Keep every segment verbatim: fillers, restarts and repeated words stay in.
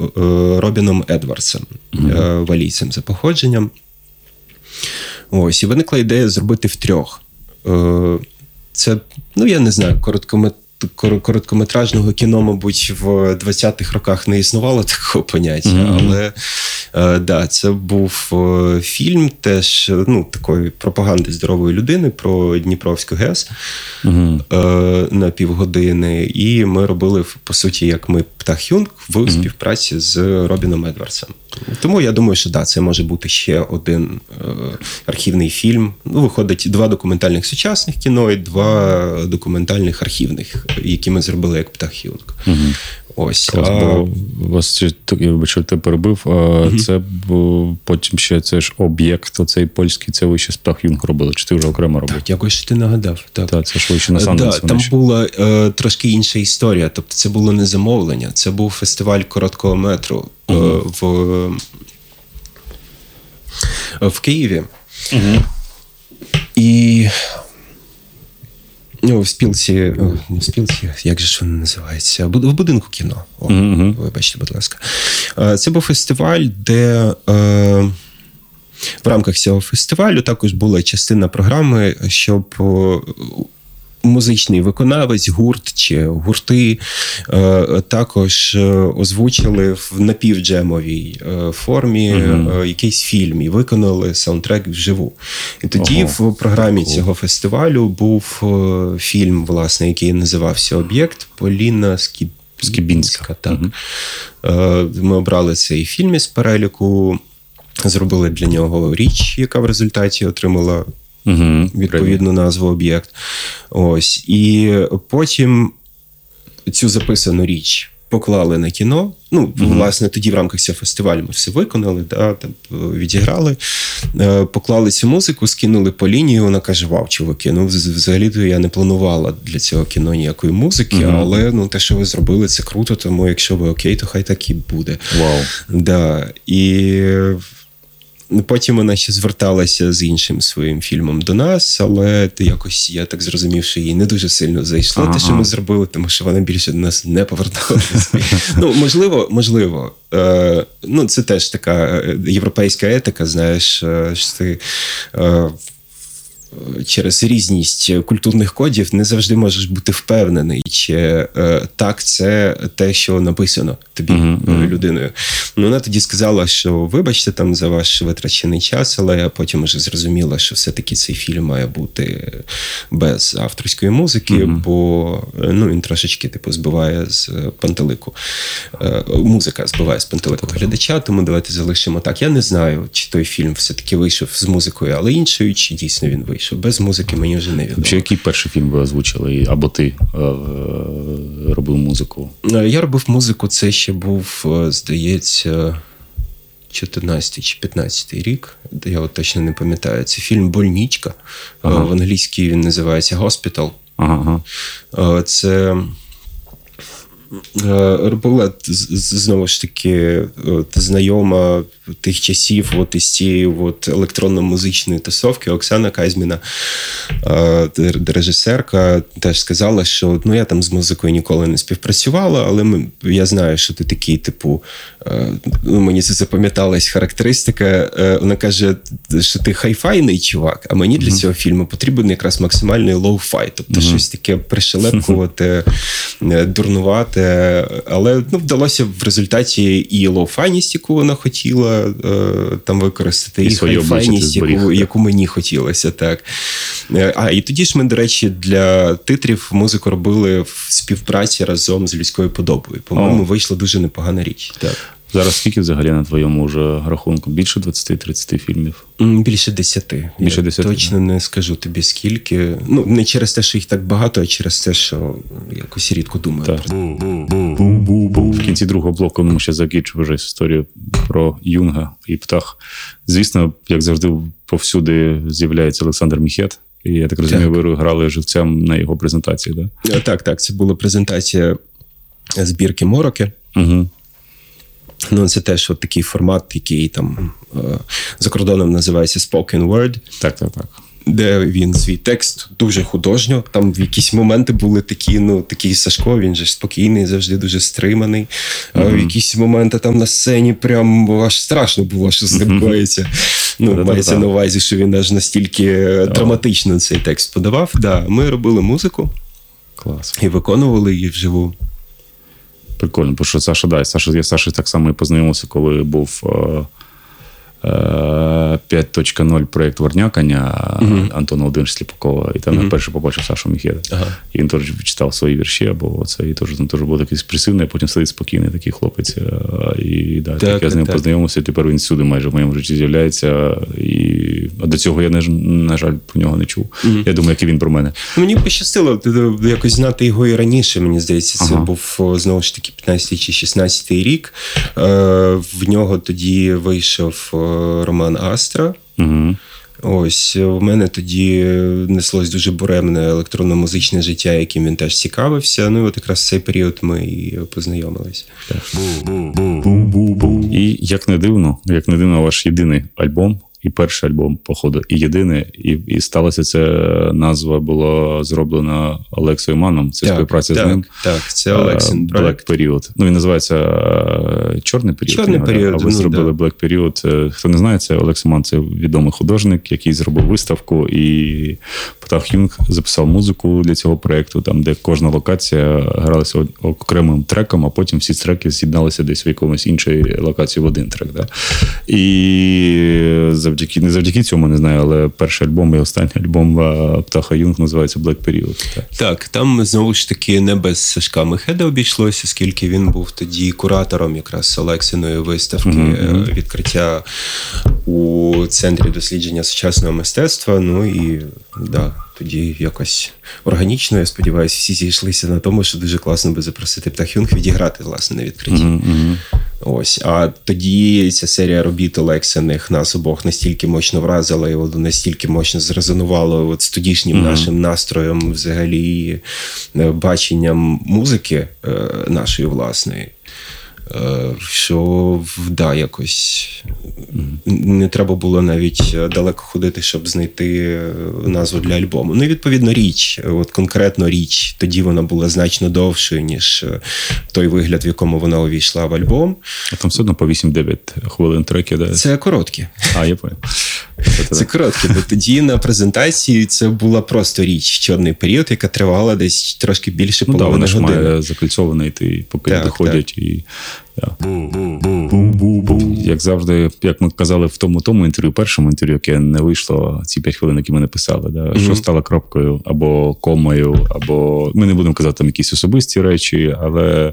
Робіном Едвардсом, mm-hmm. валійцем за походженням. Ось, і виникла ідея зробити втрьох. Це, ну, я не знаю, короткомет... короткометражного кіно, мабуть, в двадцятих роках не існувало такого поняття, mm-hmm. але е, да, це був е, фільм теж, ну, такої пропаганди здорової людини про Дніпровську ГЕС mm-hmm. е, на півгодини, і ми робили, по суті, як ми Птах Юнг в mm-hmm. співпраці з Робіном Едвардсом. Тому я думаю, що да, це може бути ще один е, архівний фільм. Ну, виходить, два документальних сучасних кіно і два документальних архівних, які ми зробили як Птах Юнг. Угу. Ось. Клас, а... бо вас, я вибачаю, ти перебив, а угу. це потім ще це ж об'єкт, оцей польський, це ви ще з Птах Юнг робили, чи ти вже окремо робив? Так, дякую, що ти нагадав. Так, так це ж ви ще на Санденсі. Да, там була е, трошки інша історія, тобто це було не замовлення, це був фестиваль короткого метру угу. е, в, в Києві. Угу. І ну, в спілці, не в спілці, як же ж воно називається? В будинку кіно. О, mm-hmm. Вибачте, будь ласка. Це був фестиваль, де е, в рамках цього фестивалю також була частина програми, щоб музичний виконавець, гурт чи гурти е, також озвучили в напівджемовій е, формі mm-hmm. е, якийсь фільм і виконали саундтрек вживу. І тоді Ого. в програмі Ого. цього фестивалю був е, фільм, власне, який називався «Об'єкт» Поліна Скіб... Скібінська. Так. Mm-hmm. Е, ми обрали цей фільм із переліку, зробили для нього річ, яка в результаті отримала Угу, відповідну назву «Об'єкт». Ось. І потім цю записану річ поклали на кіно. Ну, угу. власне, тоді в рамках цього фестивалю ми все виконали, да, там, відіграли. Поклали цю музику, скинули по лінії. Вона каже: вау, чуваки, ну, взагалі-то я не планувала для цього кіно ніякої музики, угу. але ну, те, що ви зробили, це круто, тому якщо ви окей, то хай так і буде. Вау. Да. І потім вона ще зверталася з іншим своїм фільмом до нас, але якось я так зрозумів, що їй не дуже сильно зайшло ага. те, що ми зробили, тому що вона більше до нас не поверталася. Ну, можливо, можливо. Е, ну, це теж така європейська етика, знаєш, що ти е, через різність культурних кодів не завжди можеш бути впевнений, чи е, так це те, що написано тобі mm-hmm. людиною. Ну, вона тоді сказала, що вибачте там за ваш витрачений час, але я потім вже зрозуміла, що все-таки цей фільм має бути без авторської музики, mm-hmm. бо ну, він трошечки типу збиває з пантелику. Е, музика збиває з пантелику глядача, тому давайте залишимо так. Я не знаю, чи той фільм все-таки вийшов з музикою, але іншою, чи дійсно він вийшов. Без музики мені вже не відомо. Чи який перший фільм ви озвучили? Або ти е- робив музику? Я робив музику, це ще був, здається, чотирнадцятий чи п'ятнадцятий рік. Я от точно не пам'ятаю. Це фільм «Больничка». Ага. В англійській він називається «Hospital». Ага. Це робила, знову ж таки, знайома тих часів от із цієї от електронно-музичної тусовки Оксана Казьміна, режисерка, теж сказала, що ну, я там з музикою ніколи не співпрацювала, але ми, я знаю, що ти такий, типу, ну, мені це запам'яталась характеристика, вона каже, що ти хай-файний чувак, а мені для mm-hmm. цього фільму потрібен якраз максимальний лоу-фай, тобто mm-hmm. щось таке пришелепкувати, дурнувати, але ну, вдалося в результаті і лоу-файність, яку вона хотіла там використати, і, і хай-файність, яку, яку мені хотілося. Так. А, і тоді ж ми, до речі, для титрів музику робили в співпраці разом з «Людською подобою». По-моєму, О. вийшла дуже непогана річ. Так. Зараз скільки взагалі на твоєму вже рахунку? Більше двадцять-тридцять фільмів? Більше десяти. Більше десяти. Точно не скажу тобі скільки. Ну, не через те, що їх так багато, а через те, що якось рідко думаю. Так. В кінці другого блоку ми ще закінчимо вже історію про Юнга і Птах. Звісно, як завжди, повсюди з'являється Олександр Міхет. І я так розумію, так. ви грали живцем на його презентації, так? Так, так. Це була презентація збірки «Мороки». Угу. Ну, це теж от такий формат, який там за кордоном називається spoken word. Так, так, так. де він свій текст дуже художньо. Там в якісь моменти були такі, ну, такий Сашко, він же спокійний, завжди дуже стриманий. Mm-hmm. А в якісь моменти там на сцені прям аж страшно було, що з ним коїться. Ну, mm-hmm. мається на увазі, що він аж настільки oh. драматично цей текст подавав. Да, ми робили музику. Клас. І виконували її вживу. Прикольно, бо що Саша, да, Саша, я з Сашою так само і познайомився, коли був п'ять точка нуль проєкт Варнякання uh-huh. Антона Володимировича Сліпакова. І там uh-huh. я вперше побачив Сашу Міхеда. Uh-huh. І він теж читав свої вірші, або це, і теж, там теж був такий експресивний, а потім сидить спокійний такий хлопець. І да, так, так я з ним так. познайомився, і тепер він всюди майже в моєму житті з'являється. І а до цього я, на жаль, про нього не чув. Uh-huh. Я думаю, як і він про мене. Мені пощастило якось знати його і раніше, мені здається. Це uh-huh. був, знову ж таки, п'ятнадцятий чи шістнадцятий рік. В нього тоді вийшов роман Астра. Угу. Ось, у мене тоді неслось дуже буремне електронно-музичне життя, яким він теж цікавився. Ну, і от якраз в цей період ми і познайомились. І як не дивно, як не дивно, ваш єдиний альбом, і перший альбом, походу, і єдиний, і, і сталося це, назва була зроблена Олексою Маном, це так, співпраця так, з ним. Так, це Олексин проект. Black Period. Ну, він називається Чорний період. Чорний період. А ви ну, зробили да. Black Period. Хто не знає, це Олекса Ман, це відомий художник, який зробив виставку, і Птах Юнг записав музику для цього проекту, там, де кожна локація гралася окремим треком, а потім всі треки з'єдналися десь в якомусь іншій локації в один трек. Да? І завдяки, не завдяки цьому, не знаю, але перший альбом і останній альбом Птаха Юнг називається Black Period. Так, так, там знову ж таки не без Сашка Мехеда обійшлося, оскільки він був тоді куратором якраз Олексиної виставки mm-hmm. відкриття у Центрі дослідження сучасного мистецтва. Ну і да, тоді якось органічно, я сподіваюся, всі зійшлися на тому, що дуже класно би запросити Птах Юнг відіграти, власне, на відкритті. Mm-hmm. Ось. А тоді ця серія робіт Олексиних нас обох настільки мощно вразила, і воно настільки мощно зрезонувало от з тодішнім mm-hmm. нашим настроєм, взагалі, баченням музики нашої власної, що, да, якось не треба було навіть далеко ходити, щоб знайти назву для альбому. Ну і, відповідно, річ, от конкретно річ, тоді вона була значно довшою, ніж той вигляд, в якому вона увійшла в альбом. А там все одно по вісім-дев'ять хвилин треки, да? Це короткі. А, я понял. Це короткі, бо тоді на презентації це була просто річ, чорний період, яка тривала десь трошки більше ну, половини години. Ну так, вона ж має закольцовано йти, поки так, доходять. Так. І, да. Як завжди, як ми казали в тому тому інтерв'ю, першому інтерв'ю, яке не вийшло, ці п'ять хвилин, які ми написали, да? Mm-hmm. що стало крапкою або комою, або ми не будемо казати там якісь особисті речі, але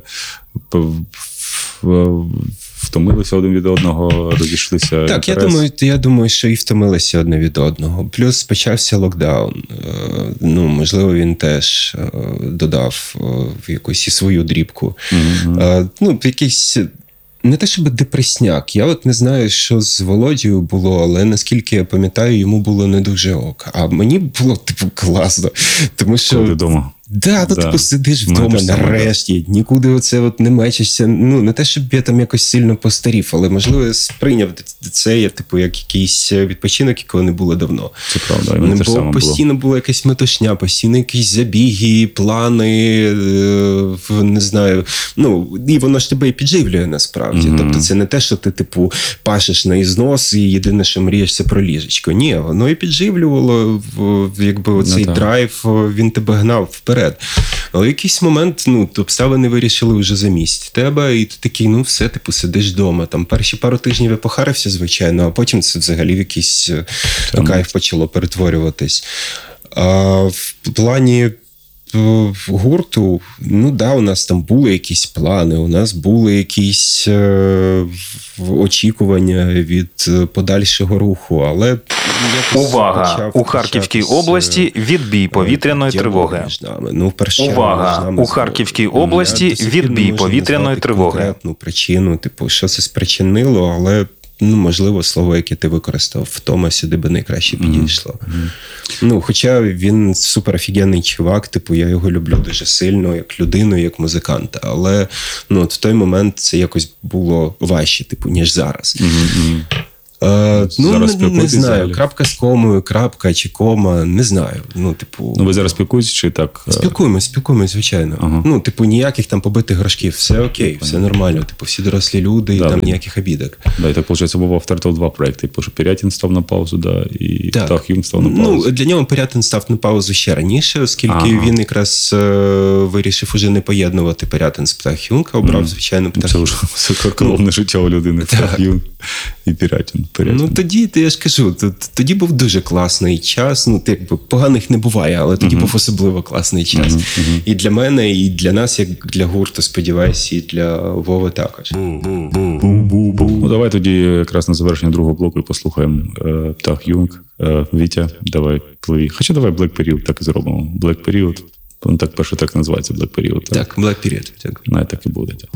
втомилися один від одного, розійшлися. Так, я думаю, я думаю, що і втомилися одне від одного. Плюс почався локдаун. Ну, можливо, він теж додав в якусь і свою дрібку. Mm-hmm. Ну, якийсь не те, щоб депресняк. Я от не знаю, що з Володією було, але наскільки я пам'ятаю, йому було не дуже ок. А мені було, типу, класно. Тому що... Коли вдома. Да, ну, да. Типу сидиш вдома нарешті, нікуди оце от не мечешся. Ну, не те, щоб я там якось сильно постарів, але, можливо, я сприйняв це, я, типу, як якийсь відпочинок, якого не було давно. Це правда, і мене теж саме постійно було. була якась метушня, постійно якісь забіги, плани, не знаю. Ну, і воно ж тебе і підживлює, насправді. Mm-hmm. Тобто це не те, що ти, типу, пашеш на ізнос і єдине, що мрієш, це про ліжечко. Ні, воно і підживлювало, якби оцей ну, драйв, він тебе гнав вперед. Але в якийсь момент, ну, обставини вирішили вже замість тебе, і ти такий, ну, все, типу, сидиш вдома. Там перші пару тижнів я похарився, звичайно, а потім це взагалі в якийсь Там. кайф почало перетворюватись. А в плані гурту, ну да, у нас там були якісь плани, у нас були якісь е, очікування від подальшого руху, але... Увага! У Харківській області відбій повітряної тривоги. Ну, вперше, Увага! У Харківській області відбій повітряної тривоги. Конкретну причину, типу, що це спричинило, але... Ну, можливо, слово, яке ти використав, втома сюди би найкраще підійшло. Mm-hmm. Ну, хоча він супер офігенний чувак, типу, я його люблю дуже сильно, як людину, як музиканта. Але, ну, от в той момент це якось було важче, типу, ніж зараз. Mm-hmm. Е, ну, Зараз не, не спілкуєтесь знаю, взагалі? крапка з комою, крапка чи кома, не знаю. Ну, типу... Ну, ви зараз спілкуєтесь чи так? Спілкуємось, спілкуємось, звичайно. Ага. Ну, типу, ніяких там побитих горшків, все окей, все нормально. Типу, всі дорослі люди, і Да, там ви- ніяких обідок. Да, і так, виходить, був авторитет два проекти. Типу, що Пірятін став на паузу, да, і Так. Птах Юнг став на паузу. Ну, для нього Пирятин став на паузу ще раніше, оскільки Ага. він якраз е, вирішив уже не поєднувати Пирятин з Птах Юнг, а обрав, звичайно, Птах Це Юнг. вже висококровне життя у людини. Птах Юнг і Пірятін. Пірятін. Ну, тоді, я ж кажу, т- тоді був дуже класний час. Ну, якби поганих не буває, але тоді був особливо класний час. І для мене, і для нас, як для гурту, сподіваюся, і для Вови також. Ну, давай тоді якраз на завершення другого блоку і послухаємо е, Птах Юнг. Е, Вітя, давай пливі. Хоча давай Black Period так і зробимо. Black Period. Він так перший так називається Black Period. Так, Так, Black Period. Так. Навіть так і буде.